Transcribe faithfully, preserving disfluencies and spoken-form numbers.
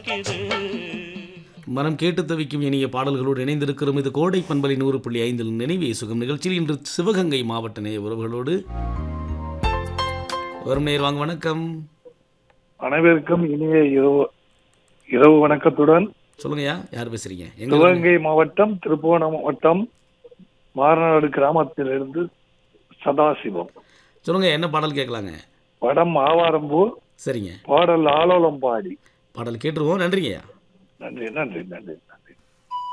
பசிக்குது. மனம் கேட்டு தவிக்கும் இனிய பாடல்களோடு இணைந்திருக்கிறோம். இது கோடை பண்பலை நூறு புள்ளி ஐந்தில் நினைவே சுகம் நிகழ்ச்சியில் இன்று சிவகங்கை மாவட்ட நேய உறவுகளோடு வரும் நேர் வாங்க. வணக்கம். அனைவருக்கும் இனிய இரவு இரவு வணக்கத்துடன் சொல்லுங்கய்யா, யார் பேசுறீங்க? சிவகங்கை மாவட்டம் திருப்புவனம் மாவட்டம் மாரநாடு கிராமத்திலிருந்து சதாசிவம். சொல்லுங்க, என்ன பாடல் கேட்கலாங்க? படம் ஆவாரம்பூ. சரிங்க, பாடல் ஆலோலம் பாடி. பாடல் கேட்டுருவோம். நன்றிங்கய்யா. நன்றி நன்றி நன்றி.